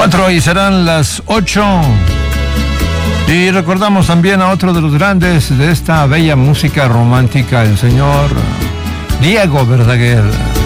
4 y serán las 8. Y recordamos también a otro de los grandes de esta bella música romántica, el señor Diego Verdaguer.